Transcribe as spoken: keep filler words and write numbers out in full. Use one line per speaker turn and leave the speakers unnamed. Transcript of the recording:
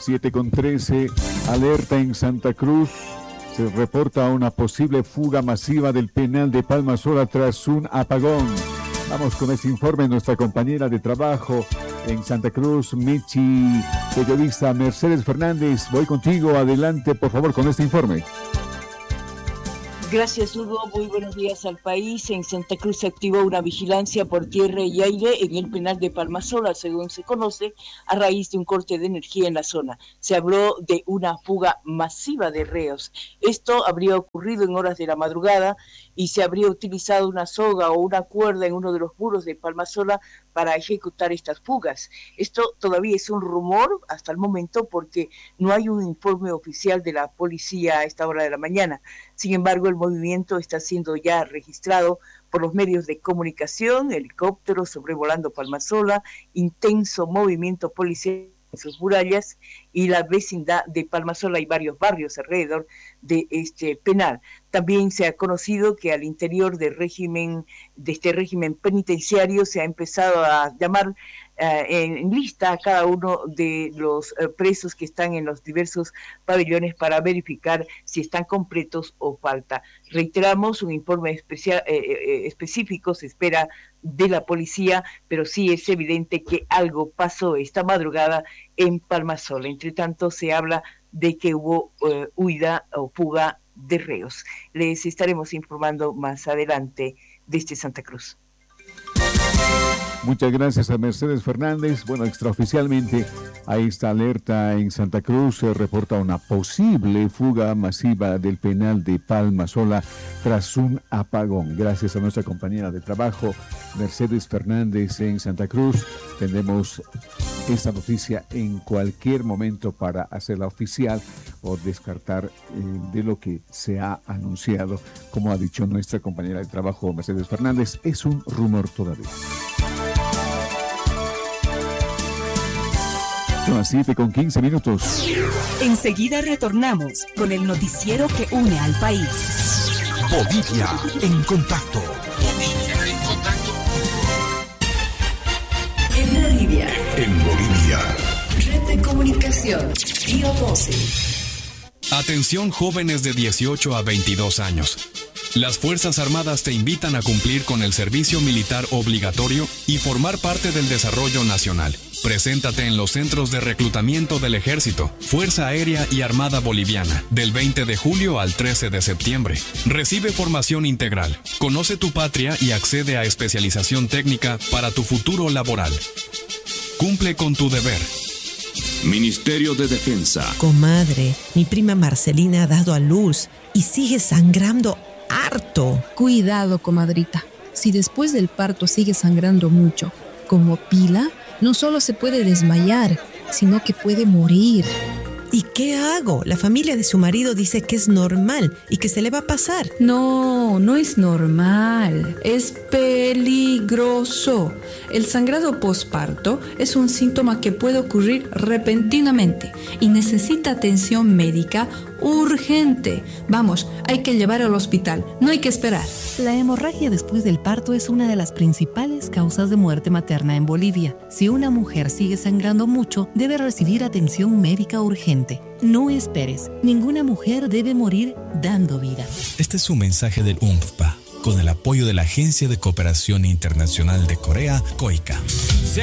siete con trece, alerta en Santa Cruz. Se reporta una posible fuga masiva del penal de Palmasola tras un apagón. Vamos con este informe, nuestra compañera de trabajo en Santa Cruz, Michi, periodista Mercedes Fernández. Voy contigo, adelante por favor con este informe.
Gracias, Hugo. Muy buenos días al país. En Santa Cruz se activó una vigilancia por tierra y aire en el penal de Palmasola, según se conoce, a raíz de un corte de energía en la zona. Se habló de una fuga masiva de reos. Esto habría ocurrido en horas de la madrugada y se habría utilizado una soga o una cuerda en uno de los muros de Palmasola para ejecutar estas fugas. Esto todavía es un rumor hasta el momento porque no hay un informe oficial de la policía a esta hora de la mañana. Sin embargo, el movimiento está siendo ya registrado por los medios de comunicación, helicópteros sobrevolando Palmasola, intenso movimiento policial en sus murallas y la vecindad de Palmasola y varios barrios alrededor de este penal. También se ha conocido que al interior del régimen, de este régimen penitenciario se ha empezado a llamar Uh, en, en lista a cada uno de los uh, presos que están en los diversos pabellones para verificar si están completos o falta. Reiteramos, un informe especial, eh, eh, específico se espera de la policía, pero sí es evidente que algo pasó esta madrugada en Palmasola. Entre tanto, se habla de que hubo uh, huida o fuga de reos. Les estaremos informando más adelante desde Santa Cruz.
Muchas gracias a Mercedes Fernández. Bueno, extraoficialmente hay esta alerta en Santa Cruz. Se reporta una posible fuga masiva del penal de Palmasola tras un apagón. Gracias a nuestra compañera de trabajo, Mercedes Fernández en Santa Cruz. Tendremos esta noticia en cualquier momento para hacerla oficial o descartar eh, de lo que se ha anunciado. Como ha dicho nuestra compañera de trabajo, Mercedes Fernández, es un rumor todavía. Son las siete con quince minutos.
Enseguida retornamos con el noticiero que une al país.
Bolivia en contacto. Bolivia en contacto.
En Bolivia.
En Bolivia.
Red de comunicación. Río doce.
Atención jóvenes de dieciocho a veintidós años. Las Fuerzas Armadas te invitan a cumplir con el servicio militar obligatorio y formar parte del desarrollo nacional. Preséntate en los centros de reclutamiento del Ejército, Fuerza Aérea y Armada Boliviana, del veinte de julio al trece de septiembre. Recibe formación integral, conoce tu patria y accede a especialización técnica para tu futuro laboral. Cumple con tu deber.
Ministerio de Defensa.
Comadre, mi prima Marcelina ha dado a luz y sigue sangrando harto.
Cuidado, comadrita. Si después del parto sigue sangrando mucho, como Pila, no solo se puede desmayar, sino que puede morir.
¿Y qué hago? La familia de su marido dice que es normal y que se le va a pasar.
No, no es normal. Es peligroso. El sangrado posparto es un síntoma que puede ocurrir repentinamente y necesita atención médica urgente. Vamos, hay que llevar al hospital, no hay que esperar.
La hemorragia después del parto es una de las principales causas de muerte materna en Bolivia. Si una mujer sigue sangrando mucho, debe recibir atención médica urgente. No esperes, ninguna mujer debe morir dando vida.
Este es un mensaje del U N F P A, con el apoyo de la Agencia de Cooperación Internacional de Corea, COICA.